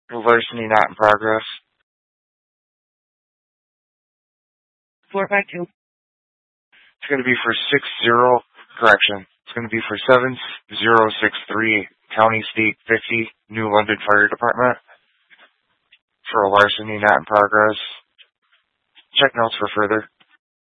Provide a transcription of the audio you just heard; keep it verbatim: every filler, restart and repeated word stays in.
Larceny not in progress. Four five two. It's going to be for six zero. Correction. It's going to be for seven zero six three County State fifty New London Fire Department for a larceny not in progress. Check notes for further.